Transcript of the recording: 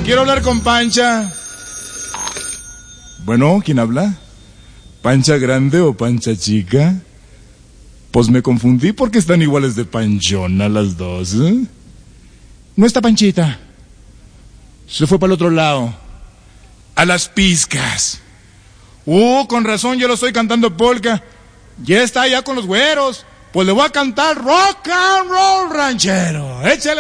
Quiero hablar con Pancha. Bueno, ¿quién habla? ¿Pancha grande o Pancha chica? Pues me confundí porque están iguales de panchona las dos, ¿eh? No está Panchita. Se fue para el otro lado. A las pizcas. Con razón yo lo estoy cantando polka. Ya está allá con los güeros. Pues le voy a cantar rock and roll ranchero. Échale.